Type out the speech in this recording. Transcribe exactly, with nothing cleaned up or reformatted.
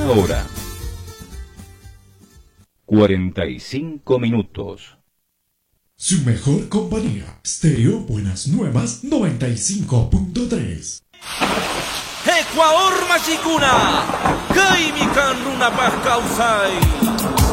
Una hora. Cuarenta y cinco minutos. Su mejor compañía. Stereo Buenas Nuevas noventa y cinco punto tres. Ecuador Machicuna. Kaimi Kanruna Pascausai.